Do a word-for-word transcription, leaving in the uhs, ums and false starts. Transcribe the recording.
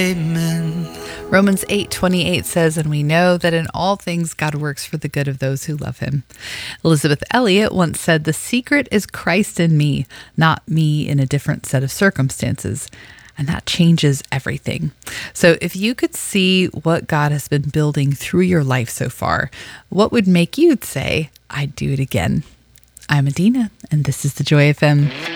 Amen. Romans eight twenty-eight says, and we know that in all things God works for the good of those who love him. Elizabeth Elliot once said, the secret is Christ in me, not me in a different set of circumstances. And that changes everything. So if you could see what God has been building through your life so far, what would make you say, I'd do it again? I'm Adina, and this is the Joy F M.